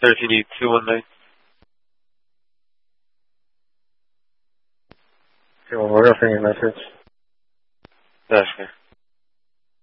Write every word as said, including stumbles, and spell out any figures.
Sir, if you need two one nine. Okay, well, we're offering a message. That's fair.